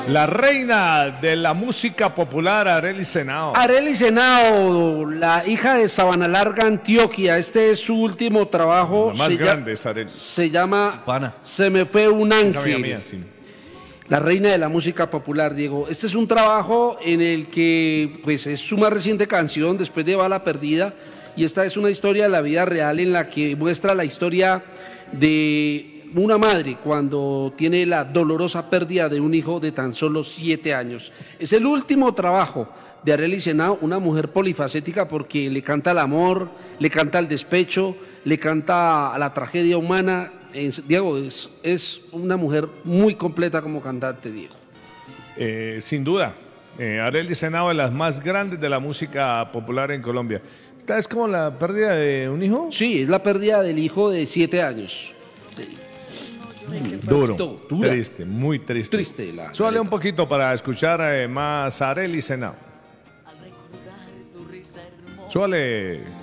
La reina de la música popular, Arelis Henao. Arelis Henao, la hija de Sabana Larga, Antioquia. Este es su último trabajo. La más grande es Arelis. Se llama Pana. Se me fue un Esa amiga ángel. mía, sí. La reina de la música popular, Diego. Este es un trabajo en el que pues, es su más reciente canción después de Bala Perdida. Y esta es una historia de la vida real en la que muestra la historia de una madre cuando tiene la dolorosa pérdida de un hijo de tan solo 7 años. Es el último trabajo de Arelis Henao, una mujer polifacética porque le canta al amor, le canta al despecho, le canta a la tragedia humana. Diego, es una mujer muy completa como cantante, Diego. Sin duda, Arelis Henao es de las más grandes de la música popular en Colombia. ¿Esta es como la pérdida de un hijo? Sí, es la pérdida del hijo de 7 años. Duro, Dura. triste, muy triste. Triste la Súbale letra. un poquito para escuchar más Arelis Henao. Súbale.